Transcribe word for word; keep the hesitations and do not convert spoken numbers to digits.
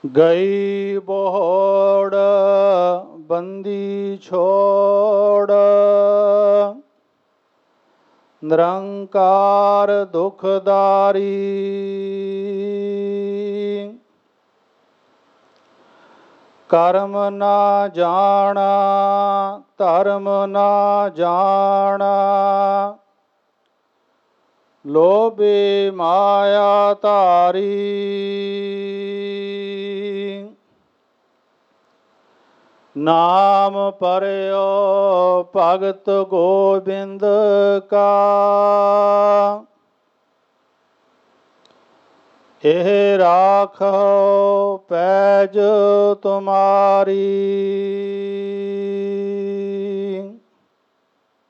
ਗਈ ਬੋੜ ਬੰਦੀ ਛੋੜ, ਨਿਰੰਕਾਰ ਦੁਖਦਾਰੀ। ਕਰਮ ਨਾ ਜਾਣਾ ਧਰਮ ਨਾ ਜਾਣਾ, ਲੋਭੀ ਮਾਇਆ ਧਾਰੀ। ਨਾਮ ਪਰਿਓ ਭਗਤ ਗੋਬਿੰਦ ਕਾ, ਇਹ ਰਾਖੋ ਪੈਜ ਤੁਮਾਰੀ।